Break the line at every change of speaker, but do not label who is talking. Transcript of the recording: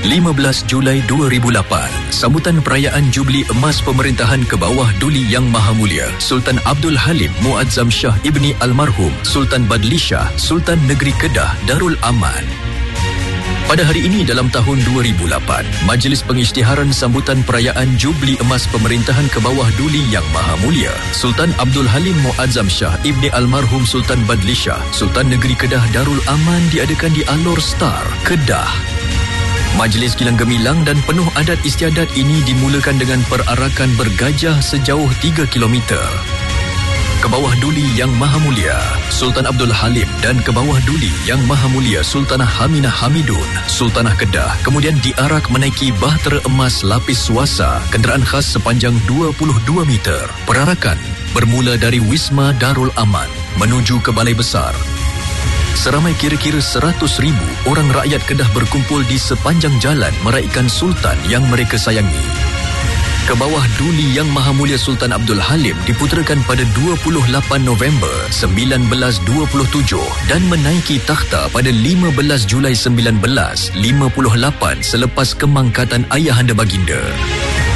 15 Julai 2008, sambutan perayaan Jubli Emas Pemerintahan ke bawah Duli Yang Maha Mulia Sultan Abdul Halim Muazzam Shah Ibni Almarhum Sultan Badli Shah Sultan Negeri Kedah Darul Aman. Pada hari ini dalam tahun 2008, Majlis Pengisytiharan Sambutan Perayaan Jubli Emas Pemerintahan ke bawah Duli Yang Maha Mulia Sultan Abdul Halim Muazzam Shah Ibni Almarhum Sultan Badli Shah Sultan Negeri Kedah Darul Aman diadakan di Alor Star, Kedah. Majlis Gilang Gemilang dan penuh adat istiadat ini dimulakan dengan perarakan bergajah sejauh 3 kilometer. Ke bawah Duli Yang Maha Mulia Sultan Abdul Halim dan ke bawah Duli Yang Maha Mulia Sultanah Haminah Hamidun Sultanah Kedah kemudian diarak menaiki bahtera emas lapis swasa kenderaan khas sepanjang 22 meter. Perarakan bermula dari Wisma Darul Aman menuju ke Balai Besar. Seramai kira-kira 100,000 orang rakyat Kedah berkumpul di sepanjang jalan meraihkan Sultan yang mereka sayangi. Ke bawah Duli Yang Maha Mulia Sultan Abdul Halim diputerakan pada 28 November 1927 dan menaiki takhta pada 15 Julai 1958 selepas kemangkatan ayahanda baginda.